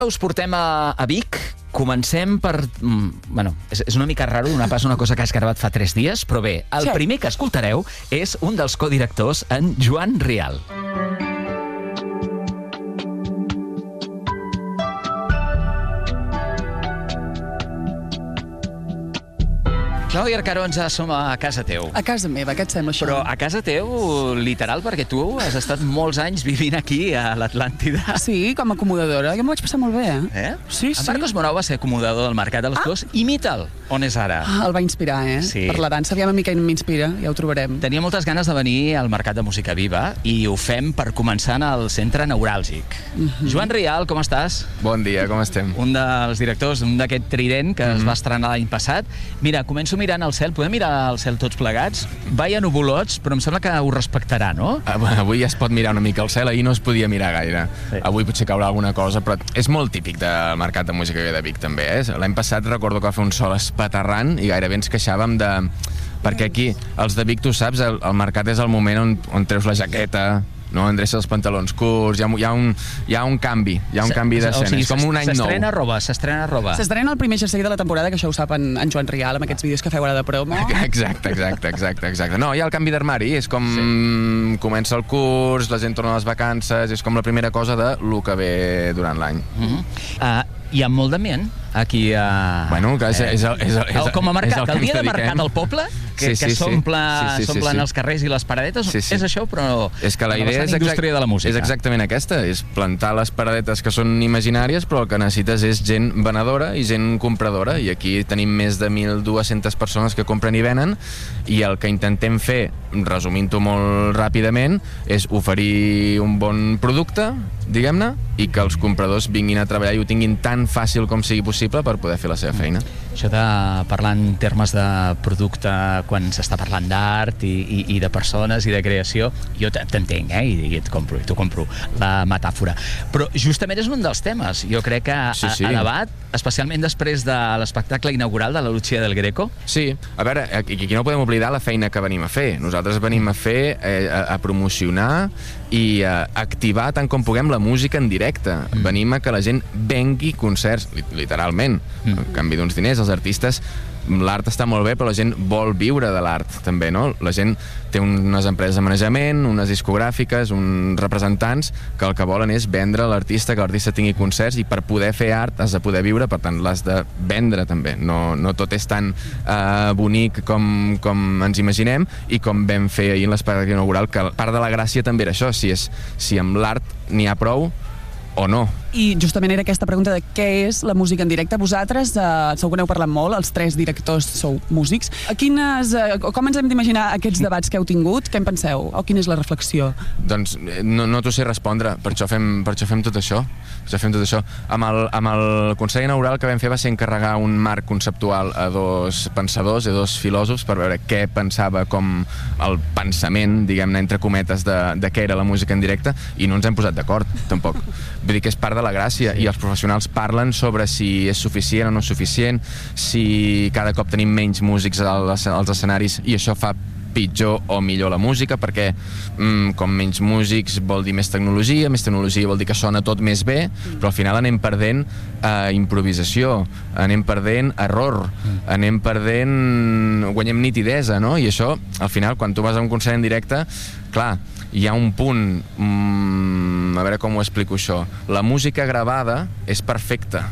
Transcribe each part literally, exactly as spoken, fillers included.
Us portem a, a Vic. Comencem per... Mm, bueno, és, és una mica raro donar pas a una cosa que has gravat fa tres dies, però bé, el sí. primer que escoltareu és un dels codirectors, en Joan Rial. Clàudia Arcaronza, som a casa teu. A casa meva, què et sembla això? Però a casa teu, literal, perquè tu has estat molts anys vivint aquí, a l'Atlàntida. Sí, com a acomodadora. Jo m'ho vaig passar molt bé, eh? Eh? Sí, sí. En Marcos Monau va ser acomodador del Mercat de les Flors. Ah. Imita'l. On és ara? Ah, el va inspirar, eh? Sí. Per la dansa, aviam a mi que m'inspira, ja ho trobarem. Tenia moltes ganes de venir al Mercat de Música Viva i ho fem per començar en el centre neuràlgic. Mm-hmm. Joan Rial, com estàs? Bon dia, com estem? Un dels directors, un d'aquest trident que mm-hmm. es va estrenar l'any passat. Mira, començo mirant al cel. Podem mirar al cel tots plegats? Vaya nuvolots, però em sembla que ho respectarà, no? Avui ja es pot mirar una mica al cel, ahir no es podia mirar gaire. Sí. Avui potser caurà alguna cosa, però és molt típic del Mercat de Música Viva de Vic, també. Eh? L'any passat recordo que va fer un sol espaterrant i gairebé ens queixàvem de... Perquè aquí, els de Vic, tu saps, el, el mercat és el moment on, on treus la jaqueta, no? Endreces els pantalons curts, hi ha, hi ha, un, hi ha un canvi, hi ha un canvi d'escena, o sigui, és com un any nou. S'estrena roba, s'estrena roba. S'estrena el primer jersei de la temporada, que això ho sap en, en Joan Rial, amb aquests vídeos que feu ara de promo. Exacte, exacte, exacte, exacte. No, hi ha el canvi d'armari, és com sí. comença el curs, la gent torna a les vacances, és com la primera cosa de lo que ve durant l'any. Mm-hmm. uh, hi ha molt d'ambient aquí a... Bueno, que és, eh, és, el, és, el, és, el, com a mercat, és el, el dia de mercat al poble, que, sí, sí, que s'omple sí, sí, sí, s'omplen sí, sí. els carrers i les paradetes, sí, sí. és això, però és que la idea és, exact, de la música. és exactament aquesta, és plantar les paradetes que són imaginàries, però el que necessites és gent venedora i gent compradora, i aquí tenim més de mil dues-centes persones que compren i venen, i el que intentem fer, resumint-ho molt ràpidament, és oferir un bon producte, diguem-ne, i que els compradors vinguin a treballar i ho tinguin tan fàcil com sigui possible per poder fer la seva feina. Això de parlar en termes de producte quan s'està parlant d'art i, i, i de persones i de creació, jo t'entenc, eh? I, i et compro, i t'ho compro, la metàfora. Però justament és un dels temes, jo crec que a, sí, sí. a debat, especialment després de l'espectacle inaugural de la Lucia del Greco. Sí, a veure, aquí no podem oblidar la feina que venim a fer. Nosaltres venim a fer, eh, a, a promocionar i a activar tant com puguem la música en directe. Mm. Venim a que la gent vengui concerts, literalment, mm. a canvi d'uns diners. Els artistes, l'art està molt bé, però la gent vol viure de l'art, també, no? La gent té unes empreses de manejament, unes discogràfiques, uns representants, que el que volen és vendre l'artista, que l'artista tingui concerts, i per poder fer art has de poder viure, per tant, l'has de vendre, també. No, no tot és tan uh, bonic com, com ens imaginem, i com vam fer ahir en l'espectacle inaugural, que part de la gràcia també era això, si, és, si amb l'art n'hi ha prou o no. I justament era aquesta pregunta de què és la música en directe. Vosaltres, eh, segur que n'heu parlat molt, els tres directors sou músics. A quines, eh, com ens hem d'imaginar aquests debats que heu tingut? Què en penseu? O quina és la reflexió? Doncs no, no t'ho sé respondre, per això fem, per això fem tot això. Per això fem tot això. Amb el, amb el concert inaugural que vam fer va ser encarregar un marc conceptual a dos pensadors, a dos filòsofs, per veure què pensava com el pensament, diguem-ne, entre cometes, de, de què era la música en directe, i no ens hem posat d'acord, tampoc. Vull dir que és part de la gràcia, sí. I els professionals parlen sobre si és suficient o no suficient, si cada cop tenim menys músics als, als escenaris i això fa pitjor o millor la música, perquè mm, com menys músics vol dir més tecnologia, més tecnologia vol dir que sona tot més bé, mm. però al final anem perdent eh, improvisació, anem perdent error, mm. anem perdent... guanyem nitidesa, no? I això, al final, quan tu vas a un concert en directe, clar, hi ha un punt, mm, a veure com ho explico això, la música gravada és perfecta,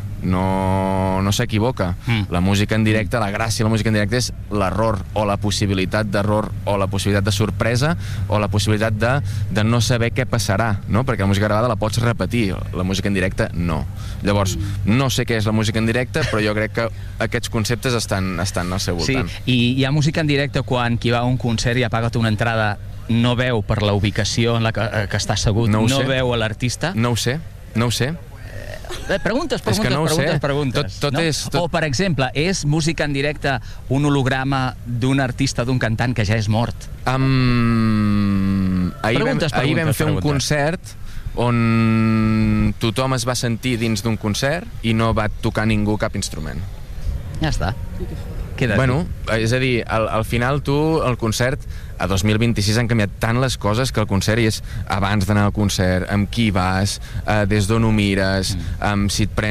no, no s'equivoca. Mm. La música en directe, la gràcia de la música en directe és l'error, o la possibilitat d'error, o la possibilitat de sorpresa, o la possibilitat de, de no saber què passarà, no? Perquè la música gravada la pots repetir, la música en directe no. Llavors, no sé què és la música en directe, però jo crec que aquests conceptes estan, estan al seu voltant. Sí, i hi ha música en directe quan qui va a un concert i ha pagat una entrada no veu per la ubicació en la que, que està assegut, no, no veu a l'artista? No ho sé, no ho sé. Eh, preguntes, preguntes, és que no preguntes, sé. preguntes. Tot, tot no? és, tot... O, per exemple, és música en directe un holograma d'un artista, d'un cantant que ja és mort? Um, ahir preguntes, vam, ahir preguntes, vam fer preguntes. un concert on tothom es va sentir dins d'un concert i no va tocar ningú cap instrument. Ja està. queda Bueno, és a dir, al, al final tu, el concert, a dos mil vint-i-sis han canviat tant les coses que el concert és abans d'anar al concert, amb qui vas, eh, des d'on ho mires, amb si et prens